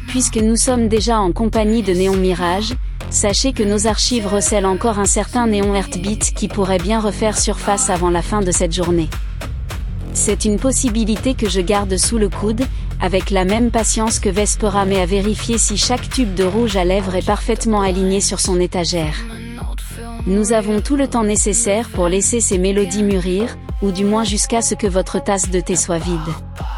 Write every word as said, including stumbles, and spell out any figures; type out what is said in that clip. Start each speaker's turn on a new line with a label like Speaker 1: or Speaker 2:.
Speaker 1: Puisque nous sommes déjà en compagnie de Néon Mirage, sachez que nos archives recèlent encore un certain Néon Heartbeat qui pourrait bien refaire surface avant la fin de cette journée. C'est une possibilité que je garde sous le coude, avec la même patience que Vespera, mais à vérifier si chaque tube de rouge à lèvres est parfaitement aligné sur son étagère. Nous avons tout le temps nécessaire pour laisser ces mélodies mûrir, ou du moins jusqu'à ce que votre tasse de thé soit vide.